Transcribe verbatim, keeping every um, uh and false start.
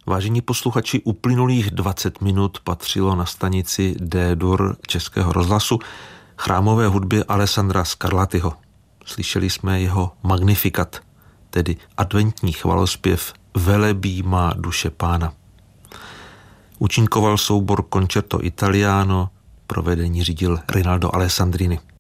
Vážení posluchači, uplynulých dvacet minut patřilo na stanici D-dur Českého rozhlasu chrámové hudbě Alessandra Scarlattiho. Slyšeli jsme jeho Magnificat, tedy adventní chvalospěv Velebí má duše Pána. Účinkoval soubor Concerto Italiano, provedení řídil Rinaldo Alessandrini.